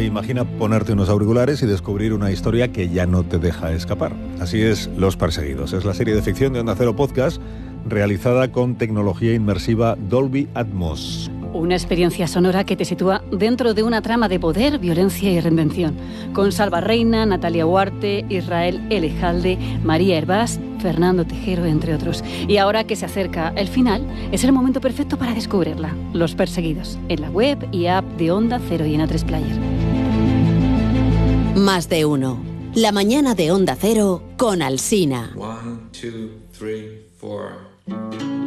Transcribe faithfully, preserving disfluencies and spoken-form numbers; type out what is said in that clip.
e imagina ponerte unos auriculares y descubrir una historia que ya no te deja escapar. Así es Los Perseguidos. Es la serie de ficción de Onda Cero Podcast realizada con tecnología inmersiva Dolby Atmos. Una experiencia sonora que te sitúa dentro de una trama de poder, violencia y redención. Con Salva Reina, Natalia Huarte, Israel Elejalde, María Hervás, Fernando Tejero, entre otros. Y ahora que se acerca el final, es el momento perfecto para descubrirla. Los Perseguidos, en la web y app de Onda Cero y en A tres Player. Más de uno. La mañana de Onda Cero con Alsina. One, two, three, four.